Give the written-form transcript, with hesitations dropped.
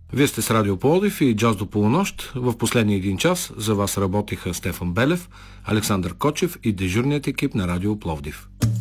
Вие сте с Радио Пловдив и Джаз до полунощ. В последния един час за вас работиха Стефан Белев, Александър Кочев и дежурният екип на Радио Пловдив.